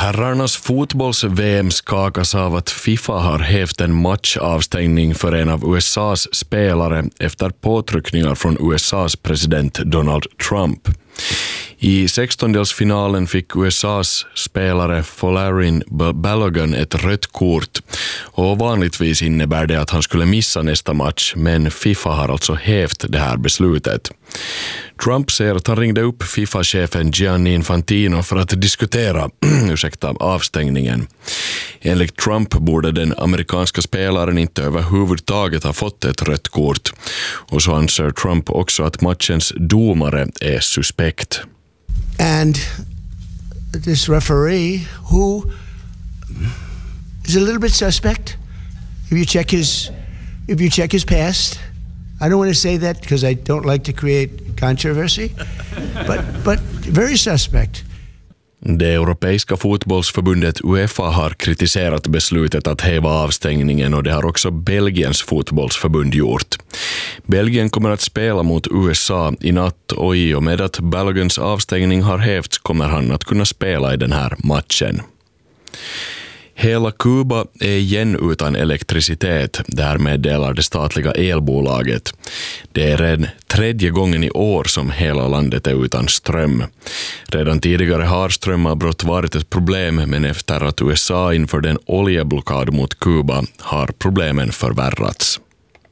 Herrarnas fotbolls-VM skakas av att FIFA har hävt en matchavstängning för en av USAs spelare efter påtryckningar från USAs president Donald Trump. I 16-delsfinalen fick USAs spelare Folarin Balogun ett rött kort och vanligtvis innebär det att han skulle missa nästa match, men FIFA har alltså hävt det här beslutet. Trump säger att han ringde upp FIFA-chefen Gianni Infantino för att diskutera avstängningen. Enligt Trump borde den amerikanska spelaren inte överhuvudtaget ha fått ett rött kort, och så anser Trump också att matchens domare är suspekt. And this referee, who is a little bit suspect, if you check his past. I don't want to say that because I don't like to create controversy, but very suspect. Det europeiska fotbollsförbundet UEFA har kritiserat beslutet att häva avstängningen, och det har också Belgiens fotbollsförbund gjort. Belgien kommer att spela mot USA i natt, och i och med att Baloguns avstängning har hävts kommer han att kunna spela i den här matchen. Hela Kuba är igen utan elektricitet, därmed delar det statliga elbolaget. Det är redan 3:e gången i år som hela landet är utan ström. Redan tidigare har strömavbrott varit ett problem, men efter att USA införde en oljeblockad mot Kuba har problemen förvärrats.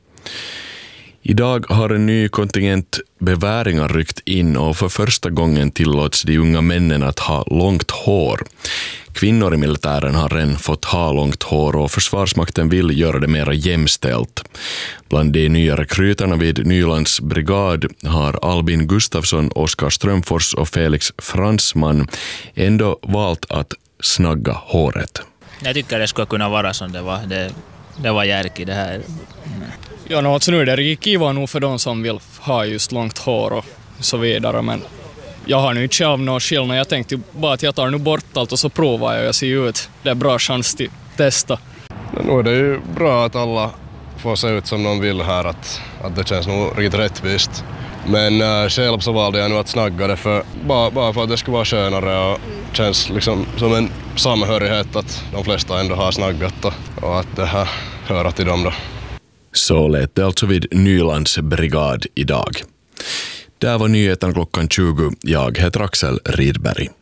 Idag har en ny kontingent beväringar ryckt in, och för första gången tillåts de unga männen att ha långt hår. Kvinnor i militären har redan fått ha långt hår, och Försvarsmakten vill göra det mer jämställt. Bland de nya rekryterna vid Nylands brigad har Albin Gustafsson, Oskar Strömfors och Felix Fransman ändå valt att snagga håret. Jag tycker det skulle kunna vara som det var. Det var järk i det här. Ja, alltså nu är det kiva nog för de som vill ha just långt hår och så vidare, men jag har nu inte själv någon skillnad. Jag tänkte bara att jag tar nu bort allt och så provar jag ser ut. Det är bra chans till testa. Nu är det ju bra att alla får se ut som de vill här, att det känns nog riktigt rättvist. Men själv så valde jag nu att snagga det bara för att det skulle vara skönare, och känns liksom som en samhörighet att de flesta ändå har snaggat och att det här hör till dem då. Så lät det alltså vid Nylands brigad idag. Där var nyheten klockan 20. Jag heter Axel Rydberg.